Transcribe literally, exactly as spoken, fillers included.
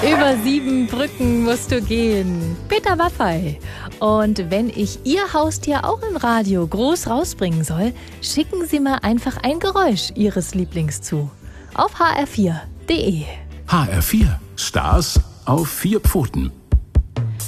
Über sieben Brücken musst du gehen. Peter Maffay. Und wenn ich Ihr Haustier auch im Radio groß rausbringen soll, schicken Sie mir einfach ein Geräusch Ihres Lieblings zu. Auf h r vier punkt d e. H R vier. Stars auf vier Pfoten.